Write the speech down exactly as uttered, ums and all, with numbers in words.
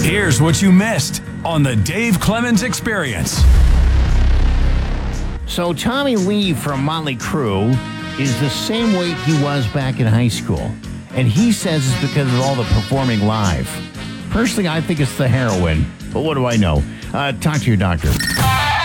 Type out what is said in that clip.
Here's what you missed on the Dave Clemens Experience. So Tommy Lee from Motley Crue is the same weight he was back in high school. And he says it's because of all the performing live. Personally, I think it's the heroin. But what do I know? Uh, talk to your doctor.